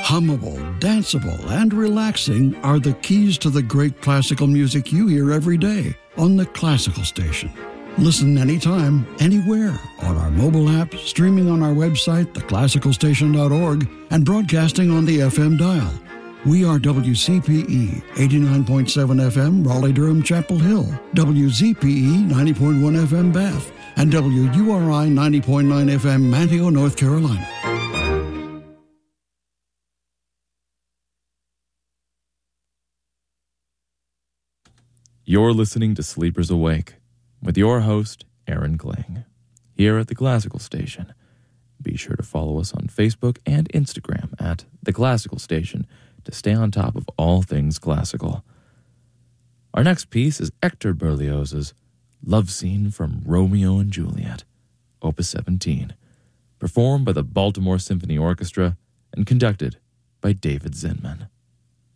hummable, danceable, and relaxing are the keys to the great classical music you hear every day on the Classical Station. Listen anytime, anywhere, on our mobile app, streaming on our website, theclassicalstation.org, and broadcasting on the FM dial. We are WCPE 89.7 FM, Raleigh-Durham, Chapel Hill, WZPE 90.1 FM, Bath, and WURI 90.9 FM, Manteo, North Carolina. You're listening to Sleepers Awake with your host, Aaron Kling, here at the Classical Station. Be sure to follow us on Facebook and Instagram at The Classical Station to stay on top of all things classical. Our next piece is Hector Berlioz's Love Scene from Romeo and Juliet, Opus 17, performed by the Baltimore Symphony Orchestra and conducted by David Zinman.